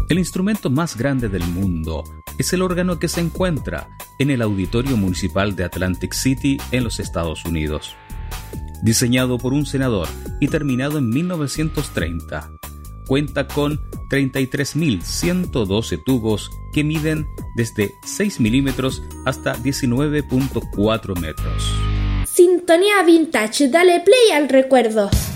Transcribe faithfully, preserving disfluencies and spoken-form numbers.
El instrumento más grande del mundo es el órgano que se encuentra en el Auditorio Municipal de Atlantic City en los Estados Unidos. Diseñado por un senador y terminado en mil novecientos treinta, cuenta con treinta y tres mil ciento doce tubos que miden desde seis milímetros hasta diecinueve punto cuatro metros. Sintonía Vintage, dale play al recuerdo.